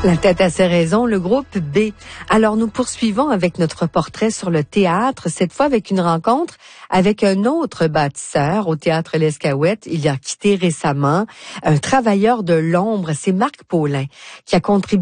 La tête a ses raisons, le groupe B. Alors, nous poursuivons avec notre portrait sur le théâtre, cette fois avec une rencontre avec un autre bâtisseur au Théâtre L'Escaouette. Il a quitté récemment, un travailleur de l'ombre, c'est Marc Paulin, qui a contribué